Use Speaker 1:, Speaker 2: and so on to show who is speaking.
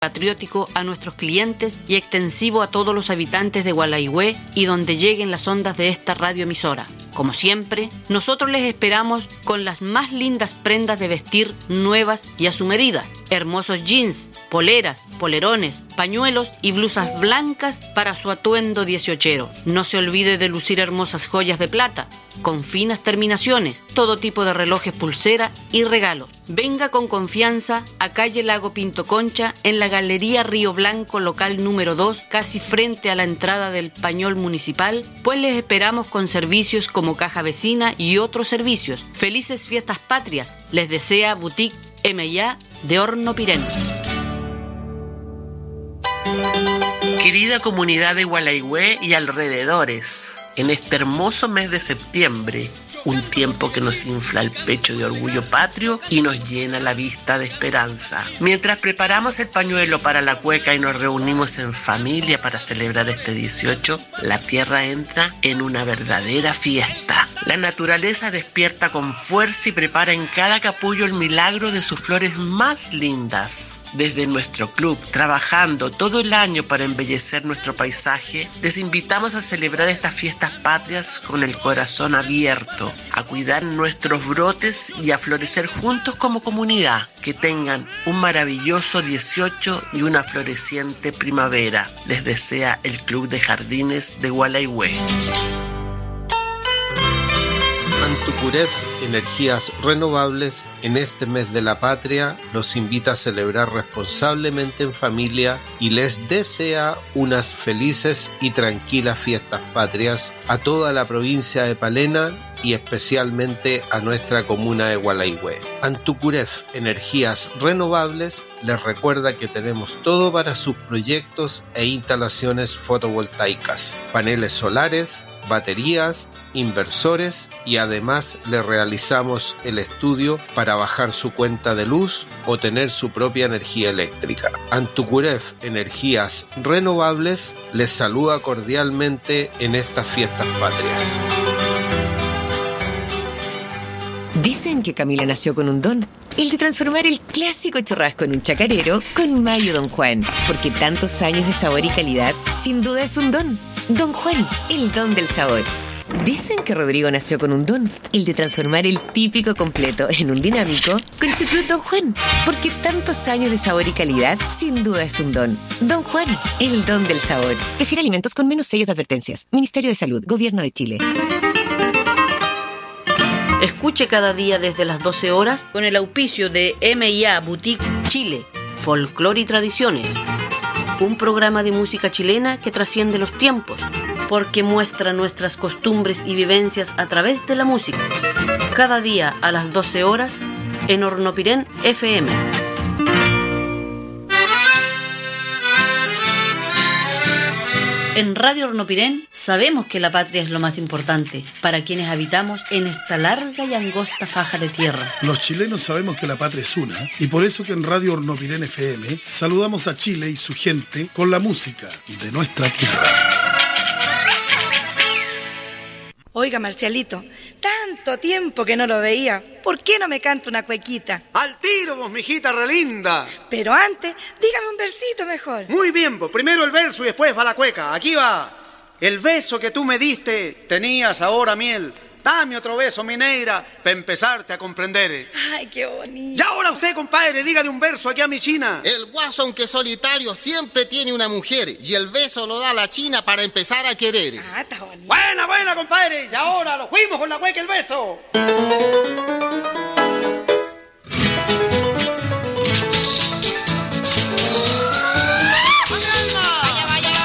Speaker 1: patriótico a nuestros clientes y extensivo a todos los habitantes de Gualaihue y donde lleguen las ondas de esta radioemisora. Como siempre, nosotros les esperamos con las más lindas prendas de vestir nuevas y a su medida. Hermosos jeans, poleras, polerones, pañuelos y blusas blancas para su atuendo 18ero. No se olvide de lucir hermosas joyas de plata, con finas terminaciones, todo tipo de relojes pulsera y regalos. Venga con confianza a calle Lago Pinto Concha, en la Galería Río Blanco, local número 2, casi frente a la entrada del Pañol Municipal, pues les esperamos con servicios como caja vecina y otros servicios. Felices fiestas patrias, les desea Boutique M&A de Horno Pirén.
Speaker 2: Querida comunidad de Gualaihue y alrededores, en este hermoso mes de septiembre, un tiempo que nos infla el pecho de orgullo patrio y nos llena la vista de esperanza. Mientras preparamos el pañuelo para la cueca y nos reunimos en familia para celebrar este 18, la tierra entra en una verdadera fiesta. La naturaleza despierta con fuerza y prepara en cada capullo el milagro de sus flores más lindas. Desde nuestro club, trabajando todo el año para embellecer nuestro paisaje, les invitamos a celebrar estas fiestas patrias con el corazón abierto, a cuidar nuestros brotes y a florecer juntos como comunidad. Que tengan un maravilloso 18 y una floreciente primavera. Les desea el Club de Jardines de Gualaihue.
Speaker 3: Antucuref Energías Renovables, en este mes de la patria, los invita a celebrar responsablemente en familia y les desea unas felices y tranquilas fiestas patrias a toda la provincia de Palena y especialmente a nuestra comuna de Gualaihue. Antucuref Energías Renovables les recuerda que tenemos todo para sus proyectos e instalaciones fotovoltaicas, paneles solares, baterías, inversores y además le realizamos el estudio para bajar su cuenta de luz o tener su propia energía eléctrica. Antucuref Energías Renovables les saluda cordialmente en estas fiestas patrias.
Speaker 4: Dicen que Camila nació con un don, el de transformar el clásico churrasco en un chacarero con Mayo Don Juan, porque tantos años de sabor y calidad, sin duda es un don. Don Juan, el don del sabor. Dicen que Rodrigo nació con un don, el de transformar el típico completo en un dinámico con Chucrut Don Juan, porque tantos años de sabor y calidad, sin duda es un don. Don Juan, el don del sabor. Prefiere alimentos con menos sellos de advertencias. Ministerio de Salud, Gobierno de Chile.
Speaker 1: Escuche cada día desde las 12 horas con el auspicio de M&A Boutique Chile, Folclore y Tradiciones. Un programa de música chilena que trasciende los tiempos, porque muestra nuestras costumbres y vivencias a través de la música. Cada día a las 12 horas en Hornopirén FM. En Radio Hornopirén sabemos que la patria es lo más importante para quienes habitamos en esta larga y angosta faja de tierra.
Speaker 5: Los chilenos sabemos que la patria es una y por eso que en Radio Hornopirén FM saludamos a Chile y su gente con la música de nuestra tierra.
Speaker 6: Oiga, Marcialito, tanto tiempo que no lo veía. ¿Por qué no me canta una cuequita?
Speaker 7: ¡Al tiro, vos, mijita relinda!
Speaker 6: Pero antes, dígame un versito mejor.
Speaker 7: Muy bien, pues primero el verso y después va la cueca. Aquí va. El beso que tú me diste, tenías ahora miel. Dame otro beso, mi negra, para empezarte a comprender.
Speaker 6: Ay, qué bonito.
Speaker 7: Y ahora usted, compadre, dígale un verso aquí a mi china.
Speaker 8: El guaso, aunque solitario, siempre tiene una mujer y el beso lo da la china para empezar a querer.
Speaker 6: Ah, está bonito.
Speaker 7: Buena, compadre. Y ahora lo fuimos con la cueca el beso.